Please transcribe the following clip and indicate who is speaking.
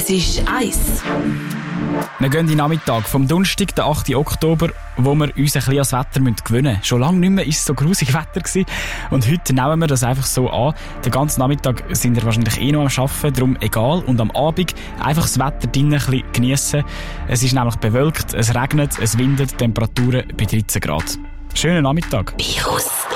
Speaker 1: Es ist 1.
Speaker 2: Wir gehen in den Nachmittag vom Donnerstag, den 8. Oktober, wo wir uns ein bisschen ans Wetter gewöhnen müssen. Schon lange nicht mehr war es so grusig Wetter gewesen. Und heute nehmen wir das einfach so an. Den ganzen Nachmittag sind wir wahrscheinlich noch am Arbeiten, darum egal. Und am Abend einfach das Wetter drinnen ein bisschen geniessen. Es ist nämlich bewölkt, es regnet, es windet, Temperaturen bei 13 Grad. Schönen Nachmittag.
Speaker 1: Virus